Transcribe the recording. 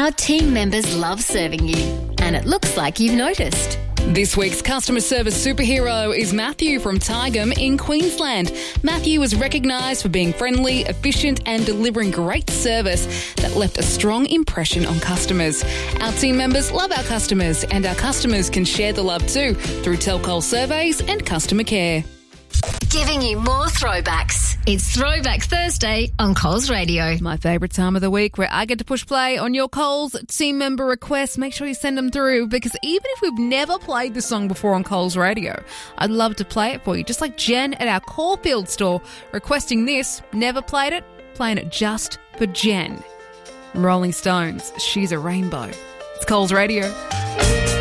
Our team members love serving you, and it looks like you've noticed. This week's customer service superhero is Matthew from Tygum in Queensland. Matthew was recognised for being friendly, efficient and delivering great service that left a strong impression on customers. Our team members love our customers, and our customers can share the love too through Telcol surveys and customer care. Giving you more throwbacks. It's Throwback Thursday on Coles Radio. My favourite time of the week where I get to push play on your Coles team member requests. Make sure you send them through, because even if we've never played the song before on Coles Radio, I'd love to play it for you. Just like Jen at our Caulfield store requesting this. Never played it, playing it just for Jen. Rolling Stones, She's a Rainbow. It's Coles Radio.